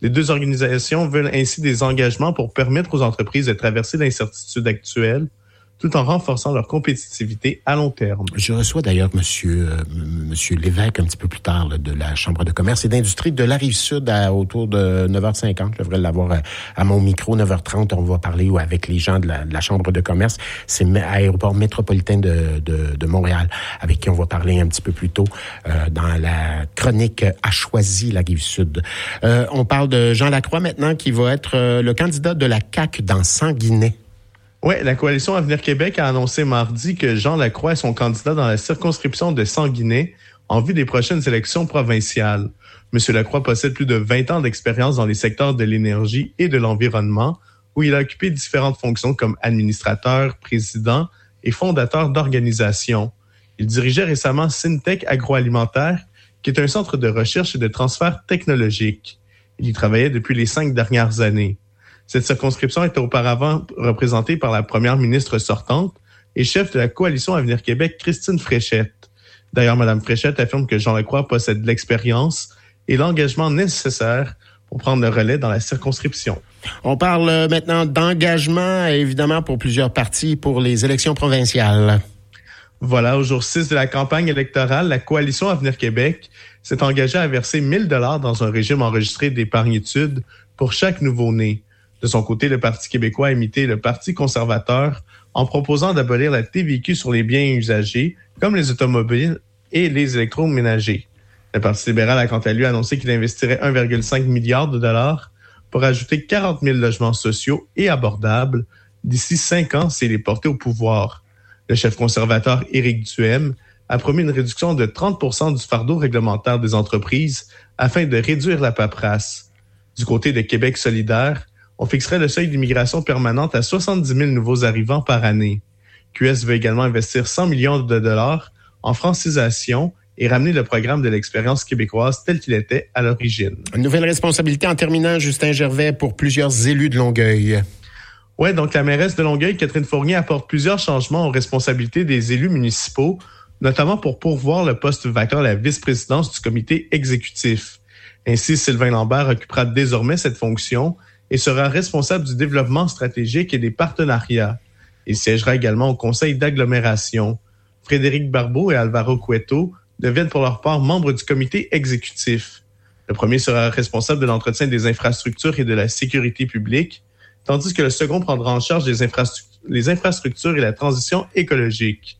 Les deux organisations veulent ainsi des engagements pour permettre aux entreprises de traverser l'incertitude actuelle, tout en renforçant leur compétitivité à long terme. Je reçois d'ailleurs Monsieur Lévesque un petit peu plus tard là, de la Chambre de commerce et d'industrie de la Rive-Sud autour de 9h50. Je devrais l'avoir à mon micro, 9h30. On va parler avec les gens de la Chambre de commerce. C'est Aéroport métropolitain de Montréal, avec qui on va parler un petit peu plus tôt dans la chronique « A choisi la Rive-Sud ». On parle de Jean Lacroix maintenant, qui va être le candidat de la CAQ dans Sanguinet. Oui, la coalition Avenir Québec a annoncé mardi que Jean Lacroix est son candidat dans la circonscription de Sanguinet en vue des prochaines élections provinciales. M. Lacroix possède plus de 20 ans d'expérience dans les secteurs de l'énergie et de l'environnement, où il a occupé différentes fonctions comme administrateur, président et fondateur d'organisations. Il dirigeait récemment Syntec Agroalimentaire, qui est un centre de recherche et de transfert technologique. Il y travaillait depuis les 5 dernières années. Cette circonscription était auparavant représentée par la première ministre sortante et chef de la coalition Avenir Québec, Christine Fréchette. D'ailleurs, Mme Fréchette affirme que Jean Lacroix possède l'expérience et l'engagement nécessaire pour prendre le relais dans la circonscription. On parle maintenant d'engagement, évidemment, pour plusieurs partis pour les élections provinciales. Voilà, au jour 6 de la campagne électorale, la coalition Avenir Québec s'est engagée à verser 1 000 $ dans un régime enregistré d'épargne-études pour chaque nouveau-né. De son côté, le Parti québécois a imité le Parti conservateur en proposant d'abolir la TVQ sur les biens usagés, comme les automobiles et les électroménagers. Le Parti libéral a quant à lui annoncé qu'il investirait 1,5 milliard de dollars pour ajouter 40 000 logements sociaux et abordables d'ici 5 ans s'il est porté au pouvoir. Le chef conservateur Éric Duhaime a promis une réduction de 30 % du fardeau réglementaire des entreprises afin de réduire la paperasse. Du côté de Québec solidaire, on fixerait le seuil d'immigration permanente à 70 000 nouveaux arrivants par année. QS veut également investir 100 millions de dollars en francisation et ramener le programme de l'expérience québécoise tel qu'il était à l'origine. Une nouvelle responsabilité en terminant, Justin Gervais, pour plusieurs élus de Longueuil. Oui, donc la mairesse de Longueuil, Catherine Fournier, apporte plusieurs changements aux responsabilités des élus municipaux, notamment pour pourvoir le poste vacant à la vice-présidence du comité exécutif. Ainsi, Sylvain Lambert occupera désormais cette fonction et sera responsable du développement stratégique et des partenariats. Il siégera également au conseil d'agglomération. Frédéric Barbeau et Alvaro Cueto deviennent pour leur part membres du comité exécutif. Le premier sera responsable de l'entretien des infrastructures et de la sécurité publique, tandis que le second prendra en charge les infrastructures et la transition écologique.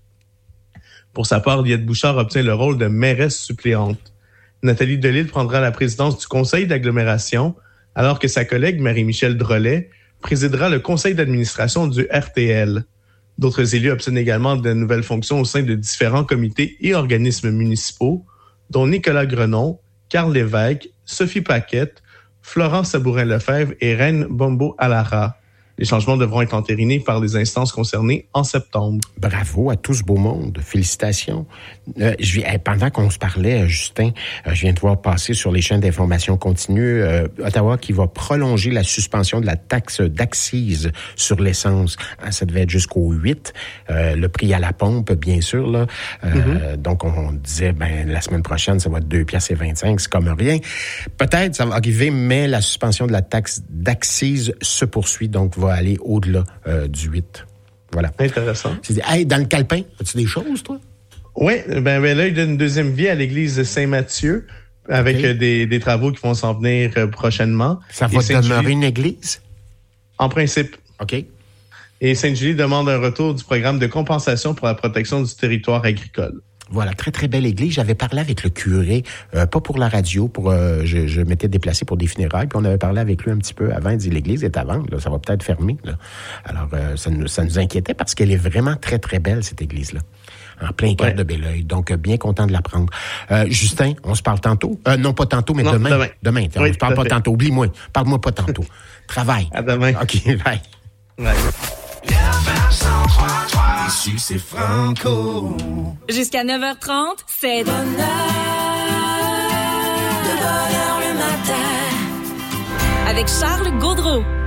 Pour sa part, Liette Bouchard obtient le rôle de mairesse suppléante. Nathalie Delille prendra la présidence du conseil d'agglomération, alors que sa collègue Marie-Michelle Drolet présidera le conseil d'administration du RTL. D'autres élus obtiennent également de nouvelles fonctions au sein de différents comités et organismes municipaux, dont Nicolas Grenon, Carl Lévesque, Sophie Paquette, Florence Sabourin-Lefebvre et Reine Bombo-Alara. Les changements devront être entérinés par les instances concernées en septembre. Bravo à tout ce beau monde. Félicitations. Pendant qu'on se parlait, Justin, je viens de voir passer sur les chaînes d'information continue Ottawa qui va prolonger la suspension de la taxe d'accise sur l'essence. Ça devait être jusqu'au 8. Le prix à la pompe, bien sûr. Là. Donc, on disait, la semaine prochaine, ça va être 2,25 $. C'est comme rien. Peut-être ça va arriver, mais la suspension de la taxe d'accise se poursuit. Donc, va aller au-delà du 8. Voilà. Intéressant. Hey, dans le calepin, as-tu des choses, toi? Oui, là, il donne une deuxième vie à l'église Saint-Mathieu avec des travaux qui vont s'en venir prochainement. Ça va demeurer une église? En principe. OK. Et Sainte-Julie demande un retour du programme de compensation pour la protection du territoire agricole. Voilà, très, très belle église. J'avais parlé avec le curé, pas pour la radio, je m'étais déplacé pour des funérailles, puis on avait parlé avec lui un petit peu avant. Il dit, l'église est à vendre, là, ça va peut-être fermer. Là. Alors, ça nous inquiétait parce qu'elle est vraiment très, très belle, cette église-là. En plein cœur de Belleuil. Donc, bien content de la prendre. Justin, on se parle tantôt? Non, pas tantôt, mais demain. Demain. On se parle pas tantôt. Oublie-moi. Parle-moi pas tantôt. Travaille. À demain. OK, bye. Ouais. Ici, c'est Franco. Jusqu'à 9h30, c'est de bonheur le matin. Avec Charles Gaudreau.